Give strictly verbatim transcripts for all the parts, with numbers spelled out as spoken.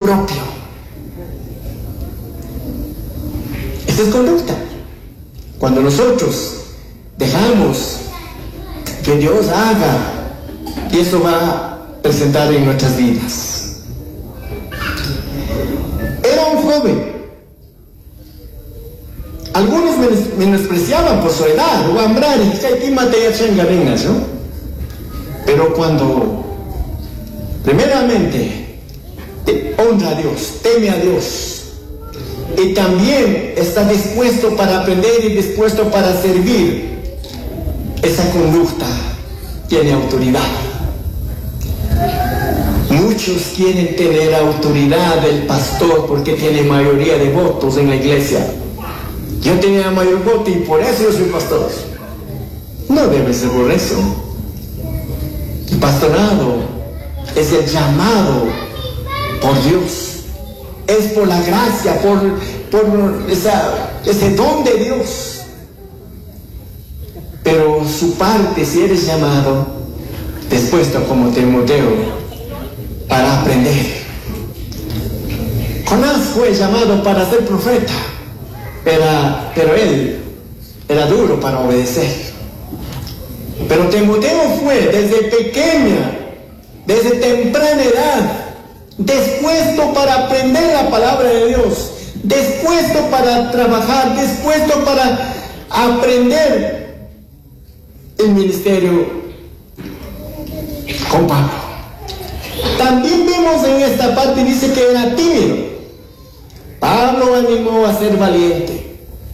propio. Esa es conducta. Cuando nosotros dejamos que Dios haga, y eso va a presentar en nuestras vidas. Era un joven. Algunos menospreciaban por su edad, ¿no? Pero cuando primeramente honra a Dios, teme a Dios, y también está dispuesto para aprender y dispuesto para servir, esa conducta tiene autoridad. Muchos quieren tener autoridad del pastor porque tiene mayoría de votos en la iglesia. Yo tenía mayor voto y por eso yo soy pastor. No debe ser por eso. El pastorado es el llamado por Dios. Es por la gracia, por, por esa, ese don de Dios. Pero su parte, si eres llamado, dispuesto como Timoteo, para aprender. Jonás fue llamado para ser profeta. Era, pero él era duro para obedecer. Pero Timoteo fue desde pequeña, desde temprana edad, dispuesto para aprender la palabra de Dios, dispuesto para trabajar, dispuesto para aprender el ministerio con Pablo. También vemos en esta parte, dice que era tímido. Pablo animó a ser valiente.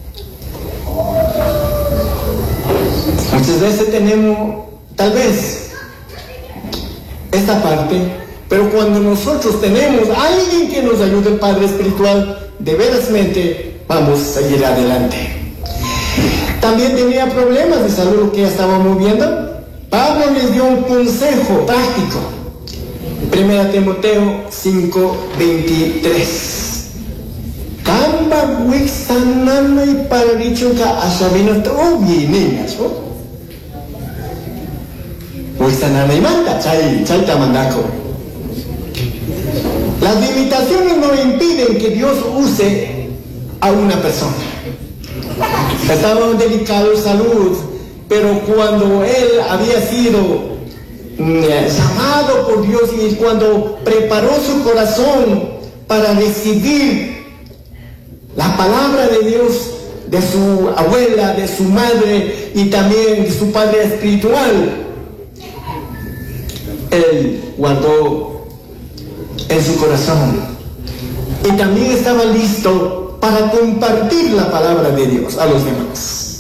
Muchas veces tenemos, tal vez, esta parte, pero cuando nosotros tenemos a alguien que nos ayude, el Padre Espiritual, de verasmente vamos a seguir adelante. También tenía problemas de salud, lo que ya estábamos viendo. Pablo les dio un consejo práctico. Primera Timoteo cinco veintitrés. Kamba wixanana y pararichuka ashabino tobi niñas, ¿no? Wixanana y manda, chay, chay tamandako. Las limitaciones no impiden que Dios use a una persona. Estaba delicado en salud, pero cuando él había sido llamado por Dios y cuando preparó su corazón para recibir la palabra de Dios de su abuela, de su madre y también de su padre espiritual, él guardó en su corazón y también estaba listo para compartir la palabra de Dios a los demás.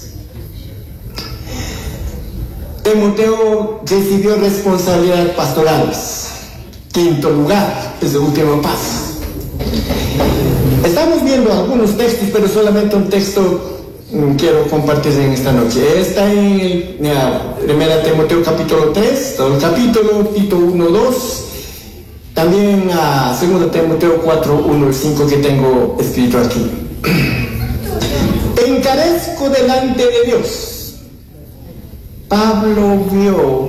Timoteo recibió responsabilidades pastorales. Quinto lugar, es el último paso. Estamos viendo algunos textos, pero solamente un texto um, quiero compartir en esta noche. Está en el uh, primera Timoteo capítulo tres, todo el capítulo, Tito uno, dos. También a uh, segunda Timoteo cuatro, uno y cinco que tengo escrito aquí. Encarezco delante de Dios. Pablo vio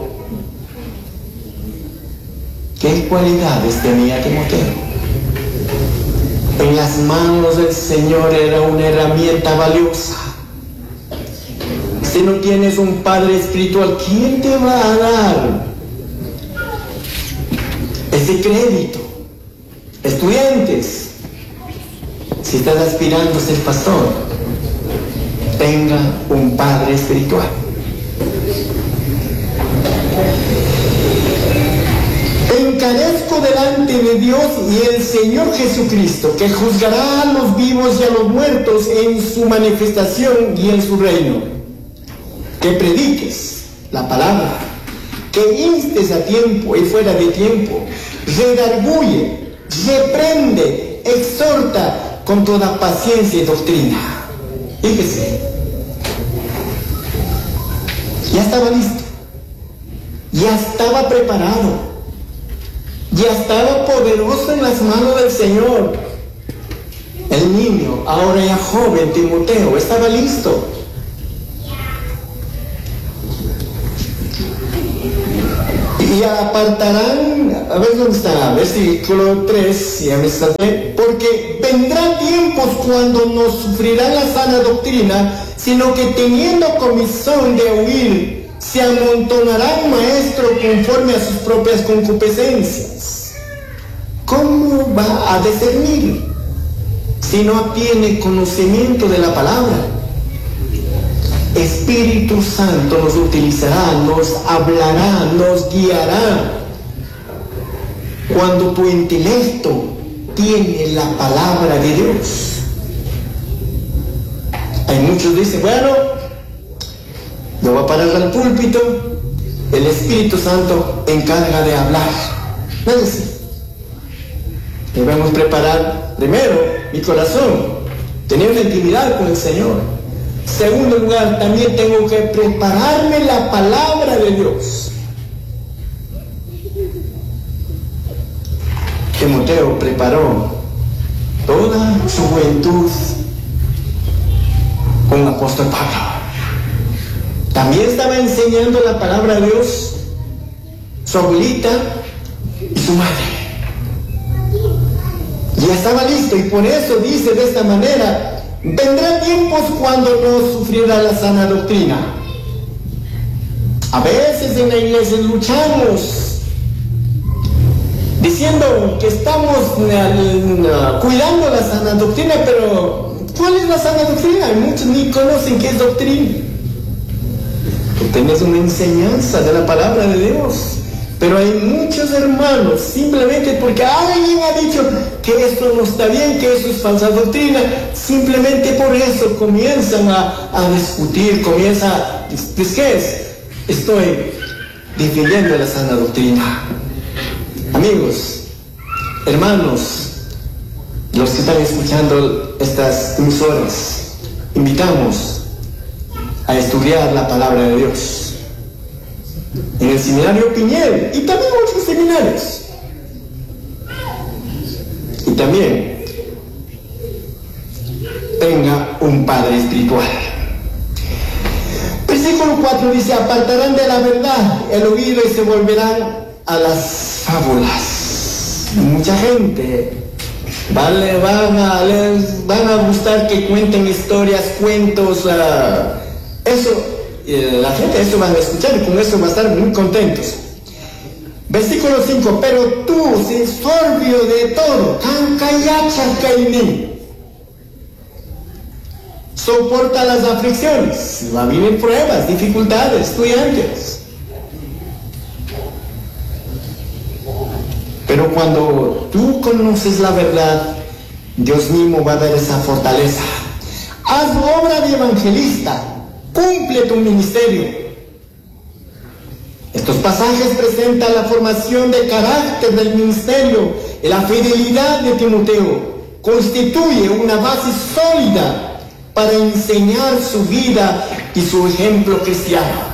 qué cualidades tenía Timoteo. En las manos del Señor era una herramienta valiosa. Si no tienes un padre espiritual, ¿quién te va a dar ese crédito? Estudiantes, si estás aspirando a ser pastor, tenga un padre espiritual. Encarezco delante de Dios y el Señor Jesucristo, que juzgará a los vivos y a los muertos en su manifestación y en su reino. Que prediques la palabra, que instes a tiempo y fuera de tiempo, redarguye, reprende, exhorta con toda paciencia y doctrina. Fíjese, ya estaba listo, ya estaba preparado, ya estaba poderoso en las manos del Señor. El niño, ahora ya joven, Timoteo, estaba listo. Y apartarán a ver dónde está, versículo tres, ya me salté. Porque vendrán tiempos cuando no sufrirán la sana doctrina, sino que teniendo comisión de oír, se amontonarán maestros conforme a sus propias concupiscencias. ¿Cómo va a discernir si no tiene conocimiento de la palabra? Espíritu Santo nos utilizará, nos hablará, nos guiará cuando tu intelecto tiene la palabra de Dios. Hay muchos que dicen, bueno, yo voy a parar al púlpito, el Espíritu Santo encarga de hablar. No es así. Debemos preparar primero mi corazón, tener una intimidad con el Señor. Segundo lugar, también tengo que prepararme la palabra de Dios. Timoteo preparó toda su juventud con el apóstol Pablo. También estaba enseñando la palabra de Dios su abuelita y su madre. Ya estaba listo, y por eso dice de esta manera: vendrán tiempos cuando no sufrirá la sana doctrina. A veces en la iglesia luchamos diciendo que estamos uh, cuidando la sana doctrina, pero ¿cuál es la sana doctrina? Muchos ni conocen qué es doctrina. Tú tienes una enseñanza de la palabra de Dios, pero hay muchos hermanos, simplemente porque alguien ha dicho que esto no está bien, que eso es falsa doctrina, simplemente por eso comienzan a, a discutir, comienzan a... ¿Pues qué es? Estoy defendiendo la sana doctrina. Amigos, hermanos, los que están escuchando estas emisoras, invitamos a estudiar la palabra de Dios en el seminario Piñel y también otros seminarios. Y también tenga un padre espiritual. Versículo cuatro dice: apartarán de la verdad el oído y se volverán a las fábulas. Mucha gente vale, van, a, les, van a gustar que cuenten historias, cuentos, uh, eso, uh, la gente eso van a escuchar y con eso van a estar muy contentos. Versículo cinco: pero tú, sin sorbio de todo, soporta las aflicciones. Va a venir pruebas, dificultades, estudiantes. Pero cuando tú conoces la verdad, Dios mismo va a dar esa fortaleza. Haz obra de evangelista, cumple tu ministerio. Estos pasajes presentan la formación de carácter del ministerio y la fidelidad de Timoteo. Constituye una base sólida para enseñar su vida y su ejemplo cristiano.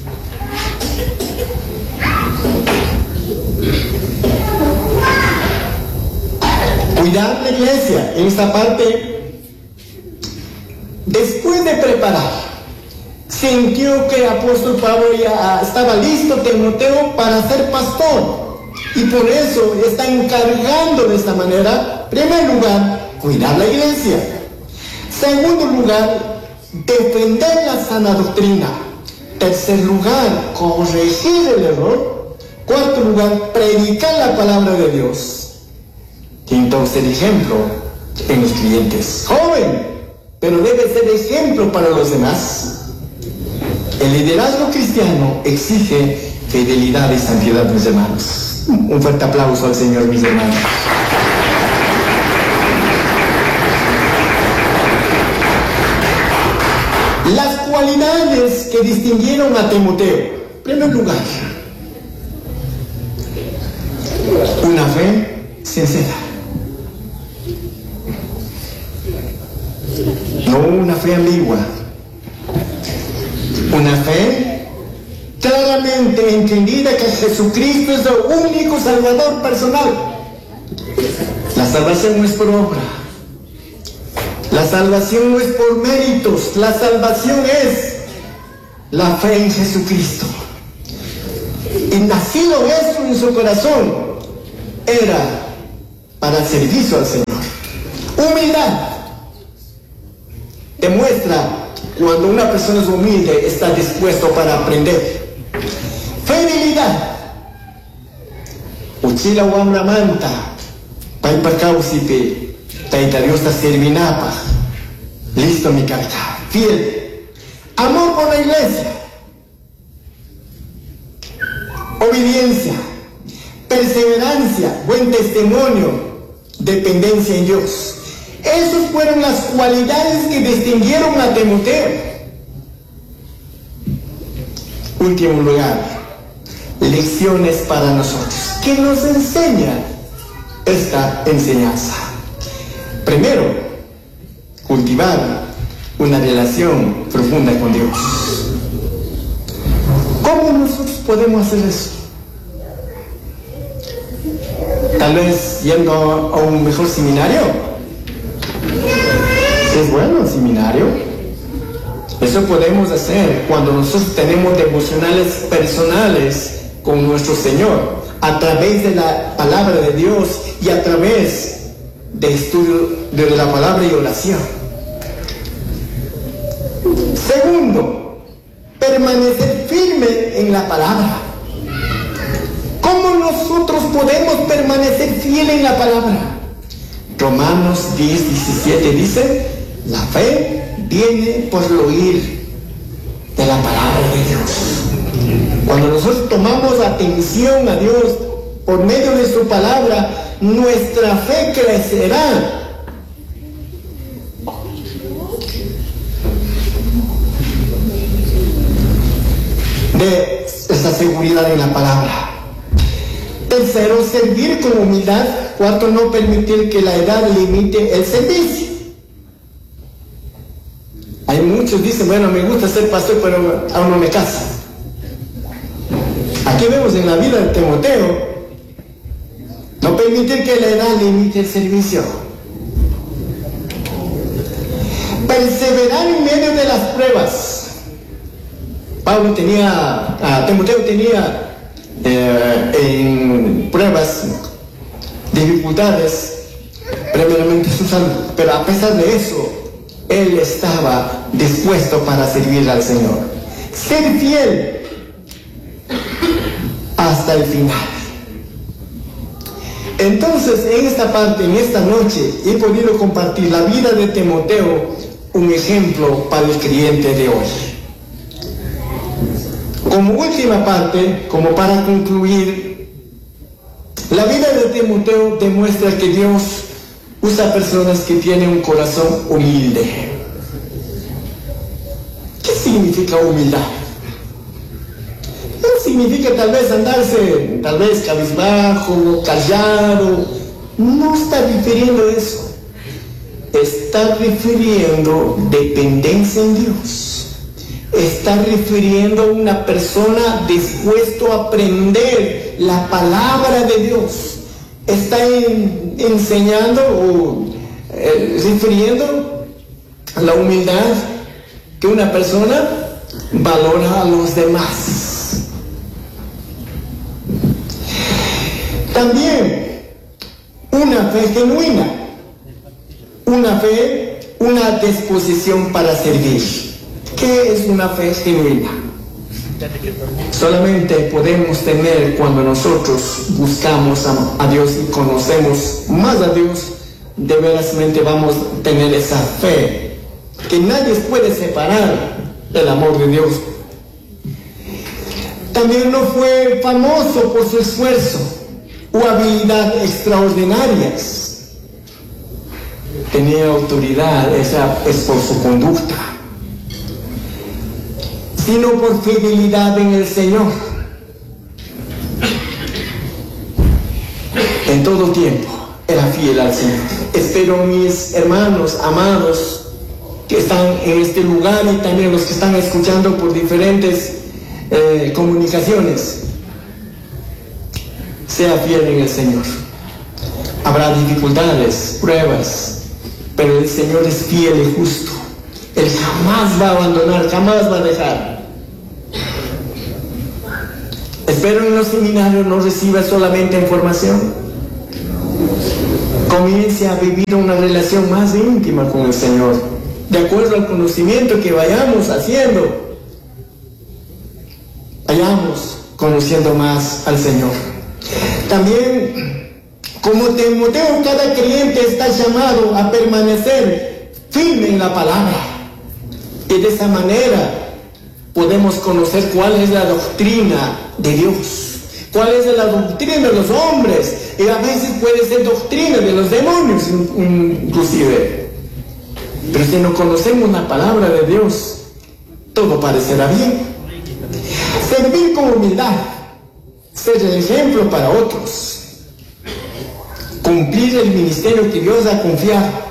Cuidar la iglesia en esta parte. Después de preparar, sintió que el apóstol Pablo ya estaba listo, Timoteo, para ser pastor, y por eso está encargando de esta manera, en primer lugar, cuidar la iglesia. Segundo lugar, defender la sana doctrina. Tercer lugar, corregir el error. Cuarto lugar, predicar la palabra de Dios. Quinto, ser ejemplo en los clientes. Joven, pero debe ser ejemplo para los demás. El liderazgo cristiano exige fidelidad y santidad, mis hermanos. Un fuerte aplauso al Señor, mis hermanos. Las cualidades que distinguieron a Timoteo. En primer lugar, una fe sincera. No una fe ambigua. Una fe claramente entendida que Jesucristo es el único Salvador personal. La salvación no es por obra. La salvación no es por méritos. La salvación es la fe en Jesucristo. Y nacido eso en su corazón, era para el servicio al Señor. Humildad demuestra cuando una persona es humilde, está dispuesto para aprender. Fidelidad. Uchila wamra manta, pai parcausipe, taita Dios ta servinapa. Listo mi carta. Fiel. Amor por la iglesia. Obediencia. Perseverancia. Buen testimonio. Dependencia en Dios. Esas fueron las cualidades que distinguieron a Timoteo. Último lugar, lecciones para nosotros. ¿Qué nos enseña esta enseñanza? Primero, cultivar una relación profunda con Dios. ¿Cómo nosotros podemos hacer eso? Tal vez yendo a un mejor seminario. Es bueno el seminario. Eso podemos hacer cuando nosotros tenemos devocionales personales con nuestro Señor, a través de la palabra de Dios y a través de estudio de la palabra y oración. Segundo, permanecer firme en la palabra. ¿Cómo nosotros podemos permanecer fieles en la palabra? Romanos diez, diecisiete dice: la fe viene por el oír de la palabra de Dios. Cuando nosotros tomamos atención a Dios por medio de su palabra, nuestra fe crecerá. De esa seguridad en la palabra. Tercero, servir con humildad. Cuarto, no permitir que la edad limite el servicio. Hay muchos que dicen, bueno, me gusta ser pastor, pero aún no me caso. Aquí vemos en la vida de Timoteo, no permitir que la edad limite el servicio. Perseverar en medio de las pruebas. Pablo tenía, ah, Timoteo tenía eh, en pruebas, dificultades, primeramente su salud, pero a pesar de eso, él estaba dispuesto para servir al Señor. Ser fiel hasta el final. Entonces, en esta parte, en esta noche, he podido compartir la vida de Timoteo, un ejemplo para el creyente de hoy. Como última parte, como para concluir, la vida de Timoteo demuestra que Dios usa personas que tienen un corazón humilde. ¿Qué significa humildad? No significa tal vez andarse, tal vez cabizbajo, callado. No está refiriendo a eso. Está refiriendo dependencia en Dios. Está refiriendo a una persona dispuesto a aprender la palabra de Dios. Está en, enseñando o eh, refiriendo a la humildad que una persona valora a los demás. También una fe genuina, una fe, una disposición para servir. ¿Qué es una fe genuina? Solamente podemos tener cuando nosotros buscamos a, a Dios y conocemos más a Dios, de verasmente vamos a tener esa fe que nadie puede separar del amor de Dios. También no fue famoso por su esfuerzo o habilidad extraordinarias. Tenía autoridad, esa es por su conducta, sino por fidelidad en el Señor. En todo tiempo era fiel al Señor. Espero, mis hermanos amados que están en este lugar y también los que están escuchando por diferentes eh, comunicaciones, sea fiel en el Señor. Habrá dificultades, pruebas, pero el Señor es fiel y justo. Él jamás va a abandonar, jamás va a dejar. Espero en los seminarios no reciba solamente información, comience a vivir una relación más íntima con el Señor, de acuerdo al conocimiento que vayamos haciendo, vayamos conociendo más al Señor. También, como Timoteo, cada creyente está llamado a permanecer firme en la palabra, y de esa manera podemos conocer cuál es la doctrina de Dios, cuál es la doctrina de los hombres, y a veces puede ser doctrina de los demonios inclusive. Pero si no conocemos la palabra de Dios, todo parecerá bien. Servir con humildad, ser el ejemplo para otros, cumplir el ministerio que Dios ha confiado.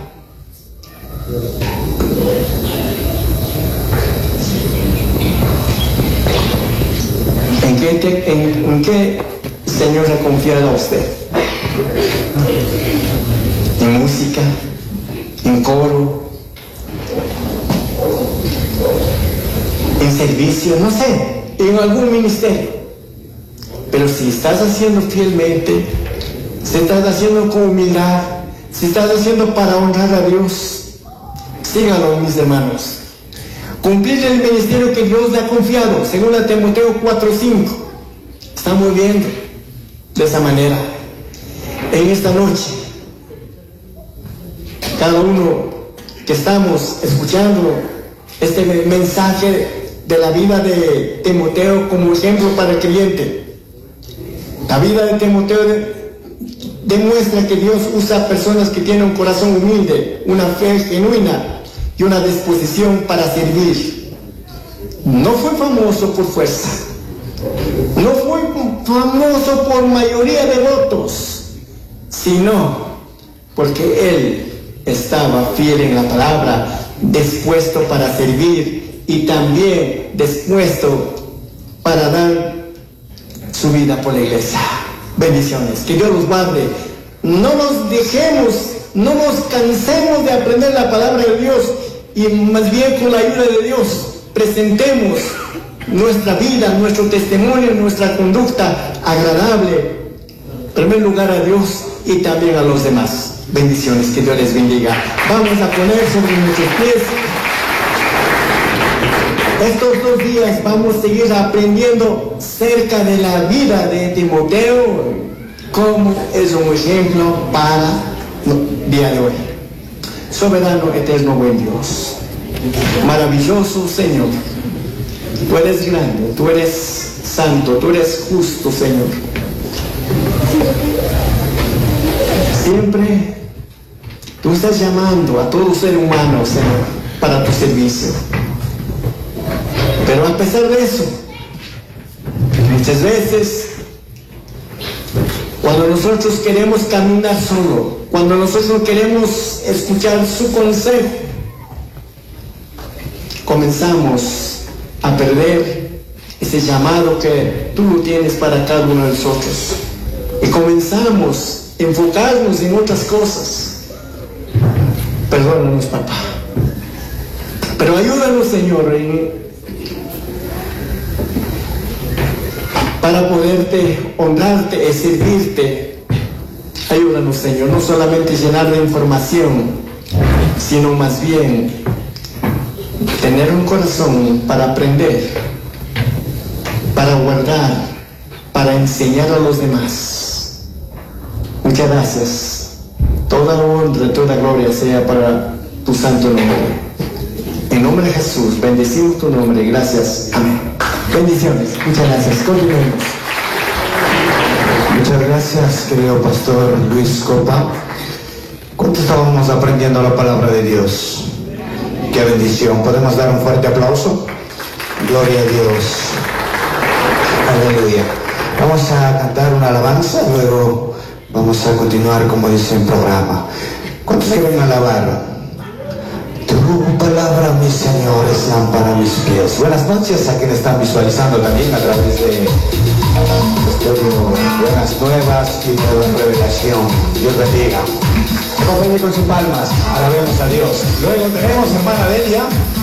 ¿En qué, te, en, en qué Señor ha confiado a usted? ¿En música? ¿En coro? ¿En servicio? No sé, en algún ministerio. Pero si estás haciendo fielmente, si estás haciendo con humildad, si estás haciendo para honrar a Dios, síganlo, mis hermanos. Cumplir el ministerio que Dios le ha confiado, según la Timoteo cuatro cinco. Estamos viendo de esa manera. En esta noche, cada uno que estamos escuchando este mensaje de la vida de Timoteo como ejemplo para el creyente, la vida de Timoteo demuestra que Dios usa personas que tienen un corazón humilde, una fe genuina y una disposición para servir. No fue famoso por fuerza, no fue famoso por mayoría de votos, sino porque él estaba fiel en la palabra, dispuesto para servir y también dispuesto para dar su vida por la iglesia. Bendiciones, que Dios los guarde. No nos dejemos, no nos cansemos de aprender la palabra de Dios, y más bien con la ayuda de Dios presentemos nuestra vida, nuestro testimonio, nuestra conducta agradable, en primer lugar a Dios y también a los demás. Bendiciones, que Dios les bendiga. Vamos a poner sobre nuestros pies. Estos dos días vamos a seguir aprendiendo cerca de la vida de Timoteo, como es un ejemplo para el día de hoy. Soberano, eterno, buen Dios, maravilloso Señor, tú eres grande, tú eres santo, tú eres justo, Señor. Siempre tú estás llamando a todo ser humano, Señor, para tu servicio. Pero a pesar de eso, muchas veces, cuando nosotros queremos caminar solo, cuando nosotros queremos escuchar su consejo, comenzamos a perder ese llamado que tú lo tienes para cada uno de nosotros. Y comenzamos a enfocarnos en otras cosas. Perdónanos, papá. Pero ayúdanos, Señor, en para poderte honrarte y servirte. Ayúdanos, Señor, no solamente llenar de información, sino más bien tener un corazón para aprender, para guardar, para enseñar a los demás. Muchas gracias. Toda la honra, toda gloria sea para tu santo nombre. En nombre de Jesús, bendecimos tu nombre. Gracias. Amén. Bendiciones. Muchas gracias. Continuemos. Muchas gracias, querido pastor Luis Copa. ¿Cuánto estábamos aprendiendo la palabra de Dios? Qué bendición. ¿Podemos dar un fuerte aplauso? Gloria a Dios. Aleluya. Vamos a cantar una alabanza, luego vamos a continuar como dice el programa. ¿Cuántos quieren alabar? Tu palabra, mi Señor, es lámpara a mis pies. Buenas noches a quienes están visualizando también a través de Estudio Buenas Nuevas y Nueva Revelación. Dios bendiga. Acompañe con sus palmas, alabemos a Dios. Luego tenemos hermana Delia.